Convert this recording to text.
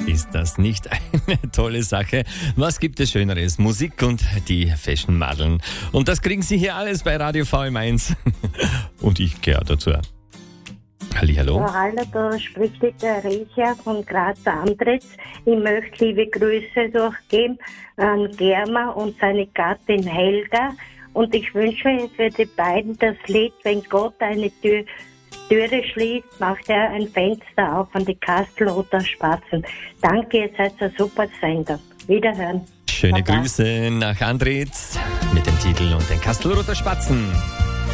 Ist das nicht eine tolle Sache? Was gibt es Schöneres? Musik und die Fashion-Madeln. Und das kriegen Sie hier alles bei Radio VM1. Und ich gehöre dazu. Hallihallo. Ja, hallo, da spricht die Theresia von Graz Andritz. Ich möchte liebe Grüße durchgeben an Germa und seine Gattin Helga. Und ich wünsche für die beiden das Lied, wenn Gott eine Türe schließt, macht er ein Fenster auf an die Kastelroter Spatzen. Danke, ihr seid ein super Sender. Wiederhören. Schöne Baba. Grüße nach Andritz mit dem Titel und den Kastelroter Spatzen.